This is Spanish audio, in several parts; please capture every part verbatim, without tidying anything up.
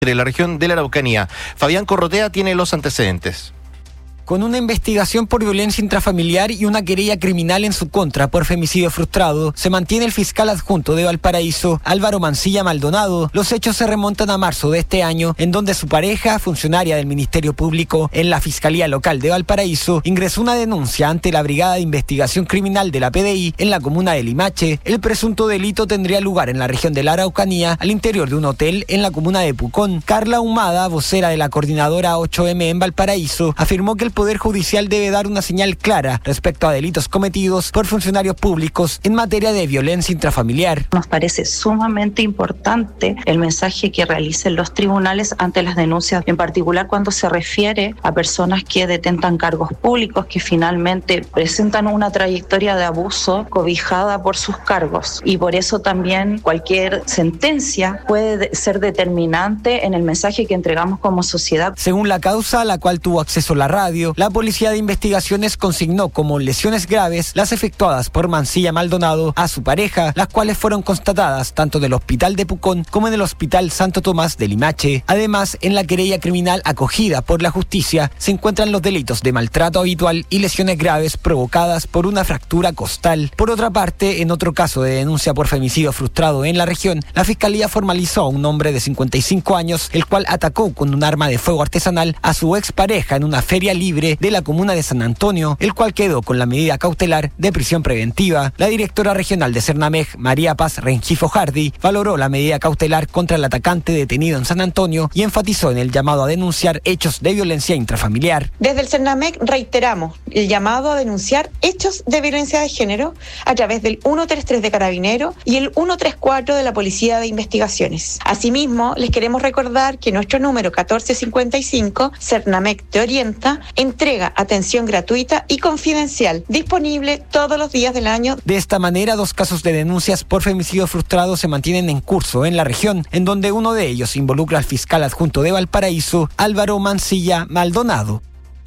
de la región de la Araucanía. Fabián Corrotea tiene los antecedentes. Con una investigación por violencia intrafamiliar y una querella criminal en su contra por femicidio frustrado, se mantiene el fiscal adjunto de Valparaíso, Álvaro Mancilla Maldonado. Los hechos se remontan a marzo de este año, en donde su pareja, funcionaria del Ministerio Público en la Fiscalía Local de Valparaíso, ingresó una denuncia ante la Brigada de Investigación Criminal de la P D I en la comuna de Limache. El presunto delito tendría lugar en la región de la Araucanía, al interior de un hotel en la comuna de Pucón. Carla Humada, vocera de la coordinadora ocho eme en Valparaíso, afirmó que el Poder Judicial debe dar una señal clara respecto a delitos cometidos por funcionarios públicos en materia de violencia intrafamiliar. Nos parece sumamente importante el mensaje que realicen los tribunales ante las denuncias, en particular cuando se refiere a personas que detentan cargos públicos, que finalmente presentan una trayectoria de abuso cobijada por sus cargos. Y por eso también cualquier sentencia puede ser determinante en el mensaje que entregamos como sociedad. Según la causa a la cual tuvo acceso la radio, la Policía de Investigaciones consignó como lesiones graves las efectuadas por Mancilla Maldonado a su pareja, las cuales fueron constatadas tanto en el Hospital de Pucón como en el Hospital Santo Tomás de Limache. Además, en la querella criminal acogida por la justicia se encuentran los delitos de maltrato habitual y lesiones graves provocadas por una fractura costal. Por otra parte, en otro caso de denuncia por femicidio frustrado en la región, la Fiscalía formalizó a un hombre de cincuenta y cinco años, el cual atacó con un arma de fuego artesanal a su expareja en una feria libre de la comuna de San Antonio, el cual quedó con la medida cautelar de prisión preventiva. La directora regional de Cernamej, María Paz Rengifo Hardy, valoró la medida cautelar contra el atacante detenido en San Antonio y enfatizó en el llamado a denunciar hechos de violencia intrafamiliar. Desde el Cernamej reiteramos el llamado a denunciar hechos de violencia de género a través del ciento treinta y tres de Carabineros y el ciento treinta y cuatro de la Policía de Investigaciones. Asimismo, les queremos recordar que nuestro número catorce cincuenta y cinco, Cernamej te orienta, entrega atención gratuita y confidencial, disponible todos los días del año. De esta manera, dos casos de denuncias por femicidio frustrado se mantienen en curso en la región, en donde uno de ellos involucra al fiscal adjunto de Valparaíso, Álvaro Mancilla Maldonado.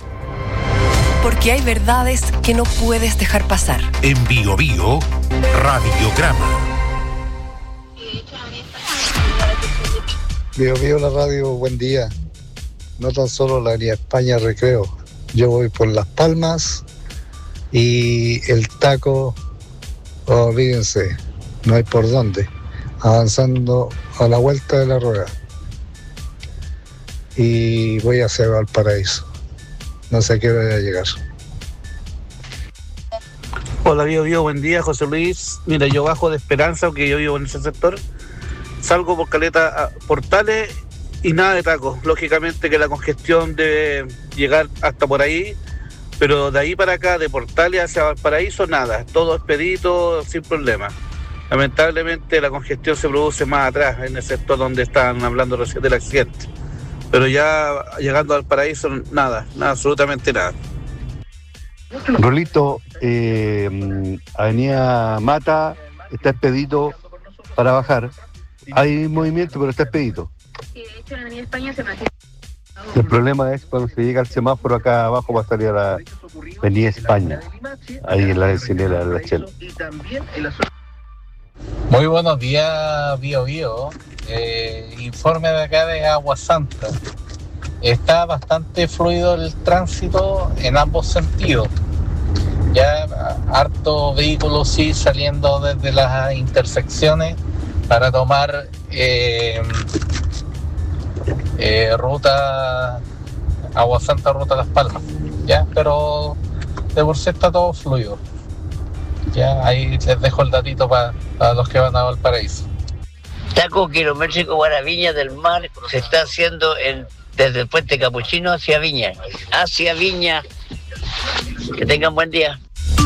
Porque hay verdades que no puedes dejar pasar. En Bio Bio, Radiograma. Bio Bio, la radio, buen día. No tan solo la Avenida España Recreo. Yo voy por Las Palmas y el taco, oh, olvídense, no hay por dónde. Avanzando a la vuelta de la rueda. Y voy hacia Valparaíso. No sé a qué hora voy a llegar. Hola, Bio Bio, buen día, José Luis. Mira, yo bajo de Esperanza, aunque yo vivo en ese sector. Salgo por Caleta Portales y nada de tacos. Lógicamente que la congestión debe llegar hasta por ahí, pero de ahí para acá, de Portales hacia Valparaíso, nada. Todo expedito, sin problema. Lamentablemente la congestión se produce más atrás, en el sector donde están hablando recién del accidente. Pero ya llegando a Valparaíso, nada, nada, absolutamente nada. Rolito, eh, Avenida Mata está expedito para bajar. Hay movimiento, pero está expedito. Sí, de hecho en la Avenida España se mantiene. El problema es cuando se llega al semáforo acá abajo para salir a la Avenida España, ahí en la esquinera de la Chelo. Muy buenos días, Bio Bio. Eh, informe de acá de Agua Santa. Está bastante fluido el tránsito en ambos sentidos. Ya harto vehículos sí saliendo desde las intersecciones para tomar eh, eh, ruta Agua Santa, ruta Las Palmas. Ya, pero de por sí está todo fluido. Ya, ahí les dejo el datito para pa los que van a Valparaíso. Taco kilométrico para Viña del Mar se está haciendo en, desde el puente Capuchino hacia Viña. Hacia Viña. Que tengan buen día.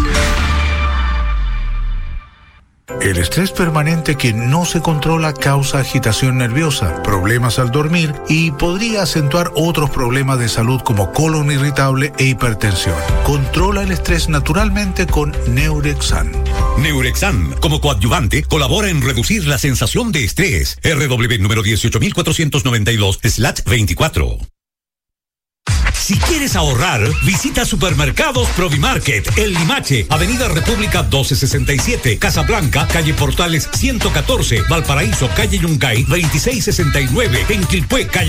El estrés permanente que no se controla causa agitación nerviosa, problemas al dormir y podría acentuar otros problemas de salud como colon irritable e hipertensión. Controla el estrés naturalmente con Neurexan. Neurexan, como coadyuvante, colabora en reducir la sensación de estrés. R W número dieciocho mil cuatrocientos noventa y dos slash veinticuatro. Si quieres ahorrar, visita Supermercados Provimarket, El Limache, Avenida República doce sesenta y siete, Casablanca, calle Portales ciento catorce, Valparaíso, calle Yungay veintiséis sesenta y nueve, en Quilpué, calle